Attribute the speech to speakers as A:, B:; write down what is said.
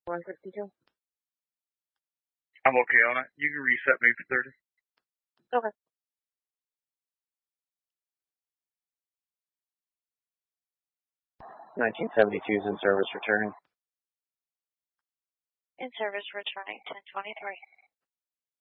A: 162.
B: I'm okay on it. You can reset me for 30.
A: Okay.
C: (1972) is in service returning.
A: In service returning 1023.